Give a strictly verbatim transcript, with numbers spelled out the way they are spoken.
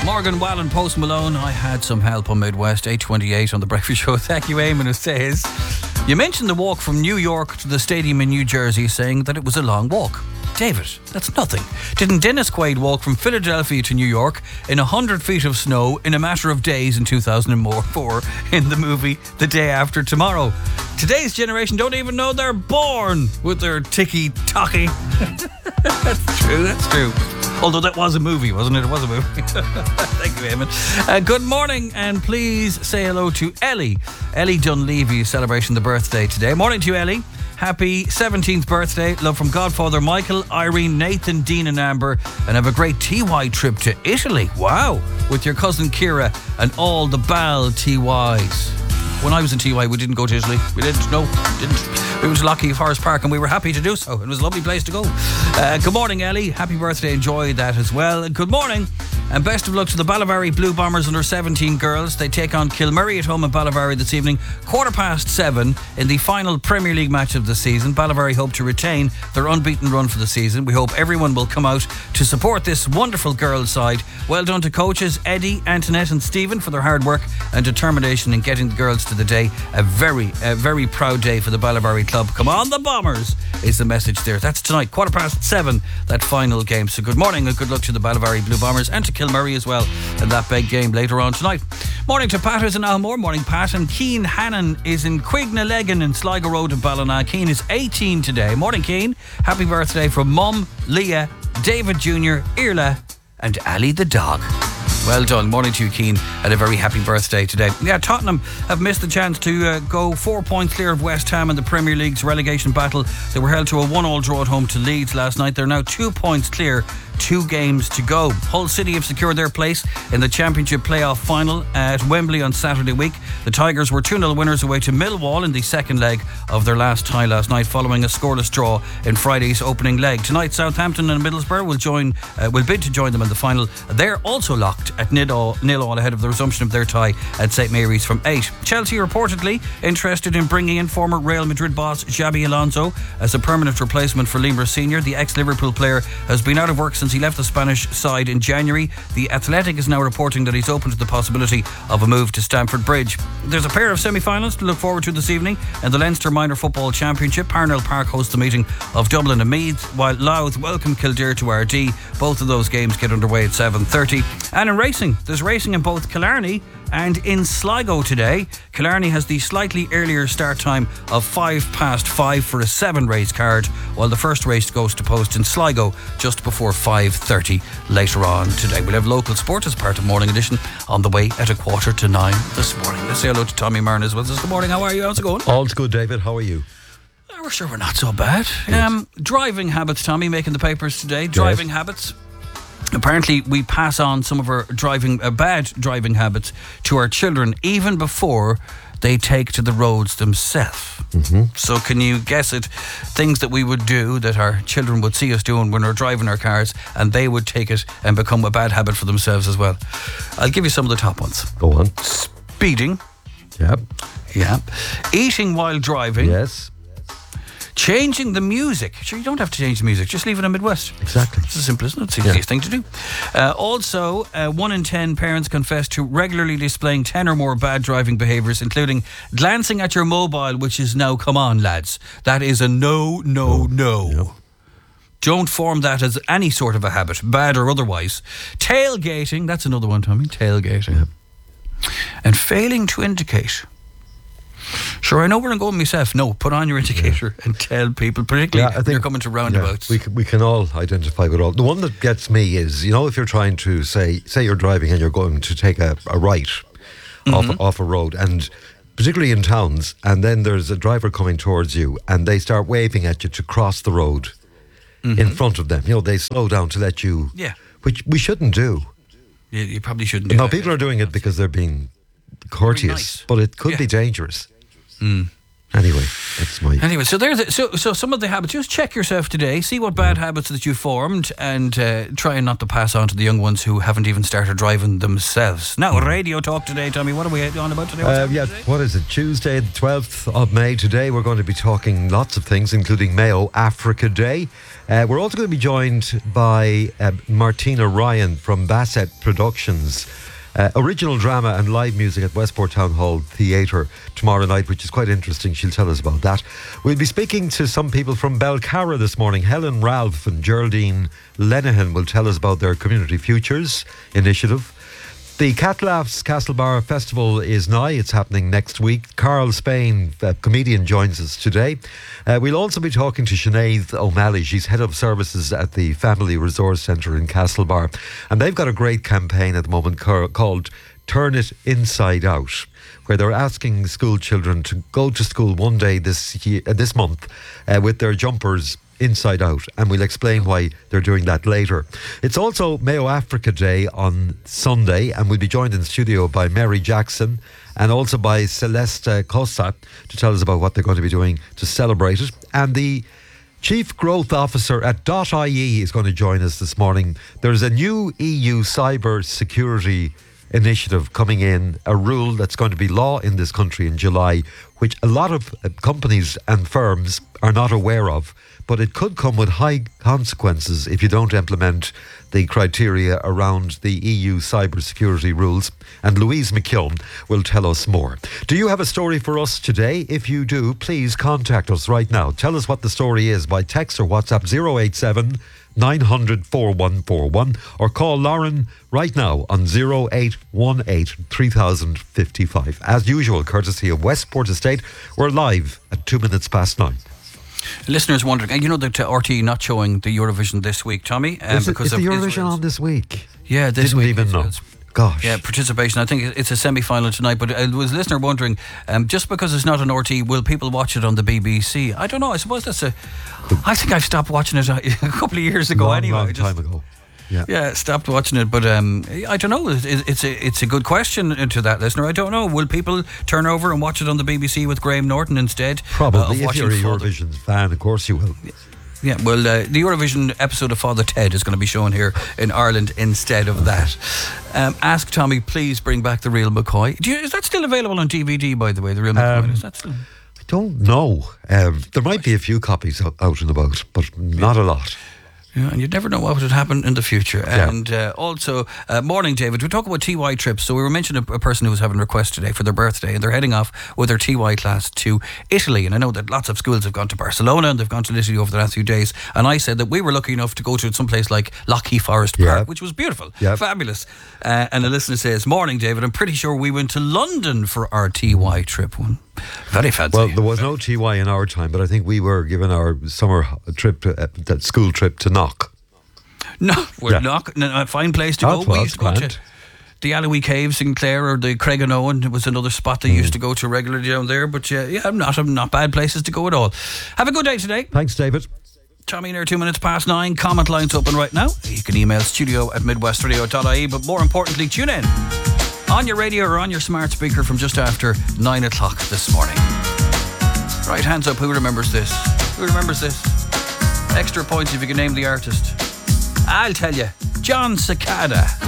Morgan Wallen, Post Malone. I had some help on Midwest, eight twenty-eight on The Breakfast Show. Thank you, Eamon, who says, you mentioned the walk from New York to the stadium in New Jersey, saying that it was a long walk. David, that's nothing. Didn't Dennis Quaid walk from Philadelphia to New York in one hundred feet of snow in a matter of days in two thousand four in the movie The Day After Tomorrow? Today's generation don't even know they're born with their ticky-tocky. That's true, that's true. Although that was a movie, wasn't it? It was a movie. Thank you, Eamon. Uh, good morning, and please say hello to Ellie. Ellie Dunleavy is celebrating the birthday today. Morning to you, Ellie. Happy seventeenth birthday. Love from Godfather Michael, Irene, Nathan, Dean and Amber. And have a great T Y trip to Italy. Wow. With your cousin Kira and all the Bal T Ys. When I was in T Y, we didn't go to Italy. We didn't, no, didn't. We went to Lockheed Forest Park and we were happy to do so. It was a lovely place to go. Uh, good morning, Ellie. Happy birthday. Enjoy that as well. And good morning. And best of luck to the Ballivary Blue Bombers under seventeen girls. They take on Kilmurry at home in Ballivary this evening, quarter past seven, in the final Premier League match of the season. Ballivary hope to retain their unbeaten run for the season. We hope everyone will come out to support this wonderful girls' side. Well done to coaches Eddie, Antoinette and Stephen for their hard work and determination in getting the girls to the day. A very, a very proud day for the Ballivary club. Come on, the Bombers, is the message there. That's tonight, quarter past seven, that final game. So good morning and good luck to the Ballivary Blue Bombers and to Kilmurry as well in that big game later on tonight. Morning to Pat who's in Almore. Morning, Pat. And Keane Hannon is in Quignaleggan in Sligo Road in Ballina. Keane is eighteen today. Morning, Keane. Happy birthday from Mum, Leah, David Junior, Irla and Ali the dog. Well done. Morning to you, Keane, and a very happy birthday today. Yeah, Tottenham have missed the chance to uh, go four points clear of West Ham in the Premier League's relegation battle. They were held to a one-all draw at home to Leeds last night. They're now two points clear, two games to go. Hull City have secured their place in the Championship playoff final at Wembley on Saturday week. The Tigers were two nil winners away to Millwall in the second leg of their last tie last night, following a scoreless draw in Friday's opening leg. Tonight, Southampton and Middlesbrough will join, uh, will bid to join them in the final. They're also locked at nil all ahead of the resumption of their tie at St Mary's from eight. Chelsea reportedly interested in bringing in former Real Madrid boss Xabi Alonso as a permanent replacement for Lemar Senior The ex-Liverpool player has been out of work since he left the Spanish side in January. The Athletic is now reporting that he's open to the possibility of a move to Stamford Bridge. There's a pair of semi-finals to look forward to this evening in the Leinster Minor Football Championship. Parnell Park hosts the meeting of Dublin and Meath, while Louth welcome Kildare to R D. Both of those games get underway at seven thirty. And in racing, there's racing in both Killarney and in Sligo today. Killarney has the slightly earlier start time of five past five for a seven race card, while the first race goes to post in Sligo just before five thirty later on today. We'll have local sport as part of Morning Edition on the way at a quarter to nine this morning. Let's say hello to Tommy Martin as well. Good morning, how are you? How's it going? All's good, David. How are you? Oh, we're sure we're not so bad. Um, driving habits, Tommy, making the papers today. Driving yes. habits. Apparently we pass on some of our driving uh, bad driving habits to our children even before they take to the roads themselves. Mm-hmm. So can you guess it? Things that we would do that our children would see us doing when we're driving our cars, and they would take it and become a bad habit for themselves as well. I'll give you some of the top ones. Go on. Speeding. Yep. Yeah. Eating while driving. Yes. Changing the music. Sure, you don't have to change the music. Just leave it in Midwest. Exactly. It's as simple as it. It's the easiest yeah. thing to do. Uh, also, uh, one in ten parents confess to regularly displaying ten or more bad driving behaviours, including glancing at your mobile, which is now, come on, lads. That is a no, no, no. Yep. Don't form that as any sort of a habit, bad or otherwise. Tailgating. That's another one, Tommy. Tailgating. Yep. And failing to indicate. Sure, I know where I'm going myself. No, put on your indicator yeah. and tell people, particularly yeah, if you're coming to roundabouts. Yeah, we, can, we can all identify with all. The one that gets me is, you know, if you're trying to say, say you're driving and you're going to take a, a right mm-hmm. off, off a road, and particularly in towns, and then there's a driver coming towards you and they start waving at you to cross the road mm-hmm. in front of them. You know, they slow down to let you, yeah. which we shouldn't do. Yeah, you probably shouldn't do now, that. people are doing it because they're being courteous, nice. But it could yeah. be dangerous. Mm. Anyway, that's my... Anyway, so there's it. So, so some of the habits, just check yourself today, see what bad habits that you formed, and uh, try not to pass on to the young ones who haven't even started driving themselves. Now, radio talk today, Tommy. What are we on about today? Uh, yeah, today? What is it? Tuesday, the twelfth of May. Today we're going to be talking lots of things, including Mayo Africa Day. Uh, we're also going to be joined by uh, Martina Ryan from Bassett Productions. Uh, original drama and live music at Westport Town Hall Theatre tomorrow night, which is quite interesting. She'll tell us about that. We'll be speaking to some people from Belcarra this morning. Helen Ralph and Geraldine Lenihan will tell us about their Community Futures initiative. The Catlaughs Castlebar Festival is nigh. It's happening next week. Carl Spain, a comedian, joins us today. Uh, we'll also be talking to Sinead O'Malley. She's Head of Services at the Family Resource Centre in Castlebar. And they've got a great campaign at the moment called Turn It Inside Out, where they're asking school children to go to school one day this year, uh, this month uh, with their jumpers inside out, and we'll explain why they're doing that later. It's also Mayo Africa Day on Sunday, and we'll be joined in the studio by Mary Jackson and also by Celeste Costa to tell us about what they're going to be doing to celebrate it. And the Chief Growth Officer at dot I E is going to join us this morning. There's a new E U cyber security initiative coming in, a rule that's going to be law in this country in July, which a lot of companies and firms are not aware of, but it could come with high consequences if you don't implement the criteria around the E U cybersecurity rules. And Louise McKeown will tell us more. Do you have a story for us today? If you do, please contact us right now. Tell us what the story is by text or WhatsApp zero eight seven nine hundred four one four one, or call Lauren right now on zero eight one eight three thousand fifty-five. As usual, courtesy of Westport Estate, we're live at two minutes past nine. Listeners wondering, you know that R T E not showing the Eurovision this week, Tommy? Um, is it, because is of the Eurovision Israel's, on this week? Yeah, this Didn't week. even know. Gosh. Yeah, participation. I think it's a semi-final tonight, but I was a listener wondering, um, just because it's not on R T E, will people watch it on the B B C? I don't know. I suppose that's a... I think I've stopped watching it a, a couple of years ago long, anyway. Long just, time ago. Yeah. yeah, stopped watching it, but um, I don't know. It's, it's a it's a good question to that listener. I don't know. Will people turn over and watch it on the B B C with Graham Norton instead? Probably. Uh, if you're a Eurovision fan, of course you will. Yeah, well, uh, the Eurovision episode of Father Ted is going to be shown here in Ireland instead of that. Um, ask Tommy, please bring back The Real McCoy. Do you, is that still available on D V D, by the way, The Real McCoy? Um, is that still... I don't know. Um, there might be a few copies out, out and about, but not a lot. Yeah, and you'd never know what would happen in the future. Yeah. And uh, also, uh, morning, David. We talk about T Y trips. So we were mentioning a, a person who was having a request today for their birthday, and they're heading off with their T Y class to Italy. And I know that lots of schools have gone to Barcelona and they've gone to Italy over the last few days. And I said that we were lucky enough to go to some place like Lockheed Forest Park, yeah. which was beautiful, yeah. fabulous. Uh, and the listener says, "Morning, David. I'm pretty sure we went to London for our T Y trip one." Very fancy. Well, there was no T Y in our time, but I think we were given our summer trip, to, uh, that school trip to Knock. No, we're yeah. not a fine place to oh, go. We used to go grand. to the Allowee Caves in Clare, or the Craig and Owen. It was another spot they mm. used to go to regularly down there. But yeah, yeah, not not bad places to go at all. Have a good day today. Thanks, David. Tommy there, two minutes past nine. Comment lines open right now. You can email studio at midwestradio dot I E, but more importantly, tune in on your radio or on your smart speaker from just after nine o'clock this morning. Right, hands up. Who remembers this? Who remembers this? Extra points if you can name the artist. I'll tell you, John Cicada.